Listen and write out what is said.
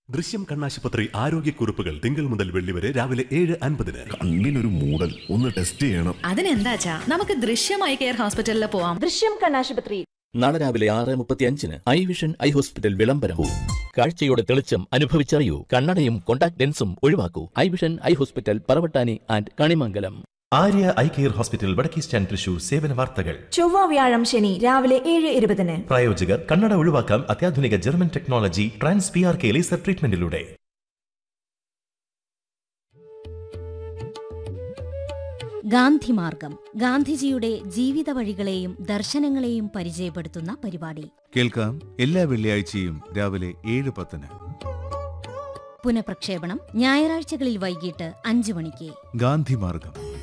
ദൃശ്യം കണ്ണാശുപത്രി ആരോഗ്യക്കുറിപ്പുകൾ തിങ്കൾ മുതൽ വെള്ളി വരെ രാവിലെ 7:50. കണ്ണിനൊരു മൂടൽ, ഒന്ന് ടെസ്റ്റ് ചെയ്യണം. അതിനെന്താച്ചാ നമുക്ക് ദൃശ്യം ഐ കെയർ ഹോസ്പിറ്റലിൽ പോവാം. ദൃശ്യം കണ്ണാശുപത്രി. നാളെ രാവിലെ 6:35 ഐ വിഷൻ ഐ ഹോസ്പിറ്റൽ വിളംബരവും. കാഴ്ചയുടെ തെളിച്ചം അനുഭവിച്ചറിയൂ. കണ്ണടയും contact ലെൻസും ഒഴിവാക്കൂ. I vision eye hospital, Paravattani and Kanimangalam. Arya eye care hospital, വടക്കേ സ്റ്റാൻഡ്, തൃശൂർ. സേവന വാർത്തകൾ ചൊവ്വ വ്യാഴം ശനി രാവിലെ 7:20. പ്രായോജകർ കണ്ണട ഒഴിവാക്കാം അത്യാധുനിക German technology trans PRK laser ട്രീറ്റ്മെന്റിലൂടെ. Gandhimargam, ഗാന്ധിജിയുടെ ജീവിത വഴികളെയും ദർശനങ്ങളെയും പരിചയപ്പെടുത്തുന്ന പരിപാടി. കേൾക്കാം എല്ലാ വെള്ളിയാഴ്ചയും രാവിലെ 7:10. പുനഃപ്രക്ഷേപണം ഞായറാഴ്ചകളിൽ വൈകിട്ട് 5 മണിക്ക്. ഗാന്ധിമാർഗം.